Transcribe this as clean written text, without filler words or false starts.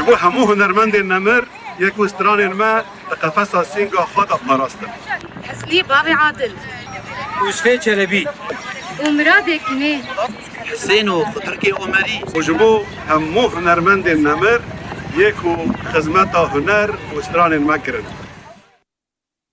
بو همو هنرمند نمر یک وستران ما قفص سینگا خود پاراستن. حسنی باوی عادل یوسف چلبی ومراد کنه حسین و خضرکی عمری وجبو همو هنرمند نمر یک خدمت هنر وستران ما کرد.